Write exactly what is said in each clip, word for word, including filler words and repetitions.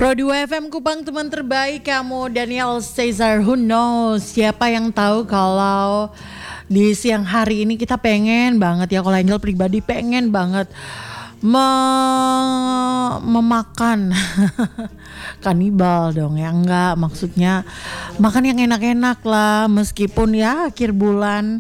Pro dua F M Kupang, teman terbaik kamu, Daniel Caesar. Who knows, siapa yang tahu kalau di siang hari ini kita pengen banget ya, kalau Angel pribadi pengen banget me- memakan kanibal dong ya. Enggak, maksudnya makan yang enak-enak lah, meskipun ya akhir bulan.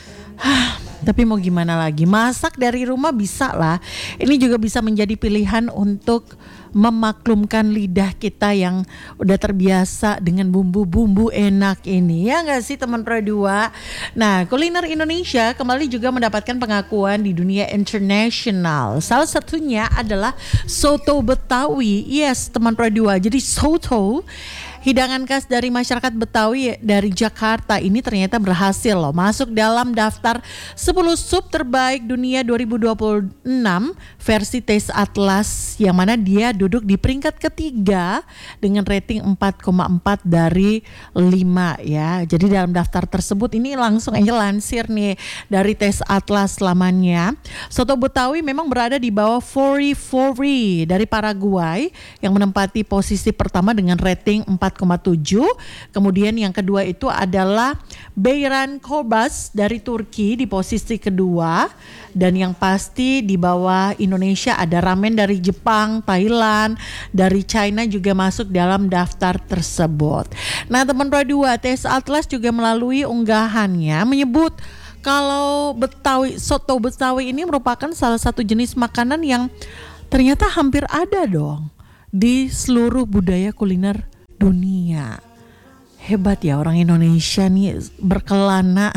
Tapi mau gimana lagi, masak dari rumah bisa lah. Ini juga bisa menjadi pilihan untuk memaklumkan lidah kita yang udah terbiasa dengan bumbu-bumbu enak ini. Ya gak sih teman Pro dua? Nah, kuliner Indonesia kembali juga mendapatkan pengakuan di dunia internasional. Salah satunya adalah soto Betawi. Yes teman Pro dua, jadi soto, hidangan khas dari masyarakat Betawi dari Jakarta ini ternyata berhasil loh masuk dalam daftar sepuluh sub terbaik dunia dua ribu dua puluh enam versi Taste Atlas, yang mana dia duduk di peringkat ketiga dengan rating empat koma empat dari lima ya. Jadi dalam daftar tersebut ini langsung aja lansir nih dari Taste Atlas lamanya. Soto Betawi memang berada di bawah Fori Fori dari Paraguay yang menempati posisi pertama dengan rating empat koma tujuh. Kemudian yang kedua itu adalah Beyran Kobas dari Turki di posisi kedua, dan yang pasti di bawah Indonesia ada ramen dari Jepang, Thailand, dari China juga masuk dalam daftar tersebut. Nah teman Pro dua, Taste Atlas juga melalui unggahannya menyebut kalau Betawi, soto Betawi ini merupakan salah satu jenis makanan yang ternyata hampir ada dong di seluruh budaya kuliner dunia. Hebat ya orang Indonesia nih, berkelana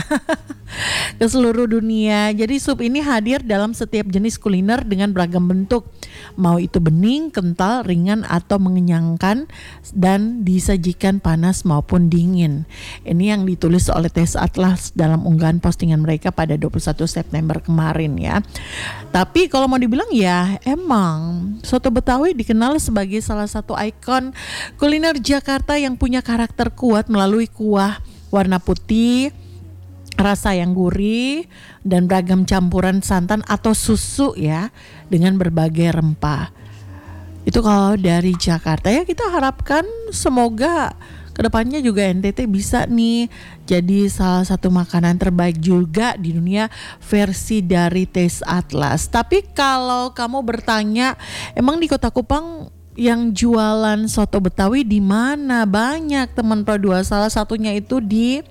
ke seluruh dunia. Jadi sup ini hadir dalam setiap jenis kuliner dengan beragam bentuk, mau itu bening, kental, ringan atau mengenyangkan, dan disajikan panas maupun dingin. Ini yang ditulis oleh Taste Atlas dalam unggahan postingan mereka pada dua puluh satu September kemarin ya. Tapi kalau mau dibilang ya emang soto Betawi dikenal sebagai salah satu ikon kuliner Jakarta yang punya karakter kuat melalui kuah warna putih, rasa yang gurih, dan beragam campuran santan atau susu ya dengan berbagai rempah. Itu kalau dari Jakarta ya, kita harapkan semoga kedepannya juga N T T bisa nih jadi salah satu makanan terbaik juga di dunia versi dari Taste Atlas. Tapi kalau kamu bertanya, emang di Kota Kupang yang jualan soto Betawi di mana? Banyak teman Pro dua, salah satunya itu di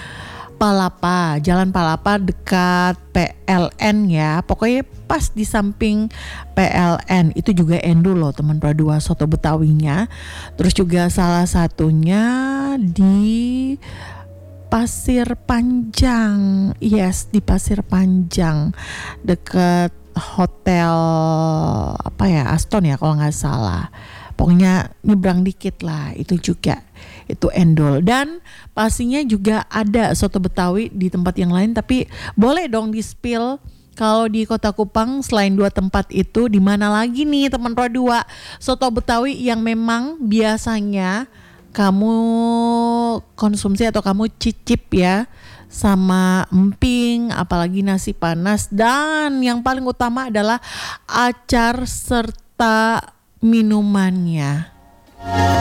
Palapa, Jalan Palapa dekat P L N ya. Pokoknya pas di samping P L N itu juga endul loh teman Pro dua soto Betawinya. Terus juga salah satunya di Pasir Panjang. Yes, di Pasir Panjang dekat hotel apa ya, Aston ya kalau nggak salah. Pokoknya nyebrang dikit lah, itu juga itu endol. Dan pastinya juga ada soto Betawi di tempat yang lain, tapi boleh dong di spill kalau di Kota Kupang selain dua tempat itu di mana lagi nih teman Pro dua soto Betawi yang memang biasanya kamu konsumsi atau kamu cicip ya sama emping, apalagi nasi panas, dan yang paling utama adalah acar serta minumannya.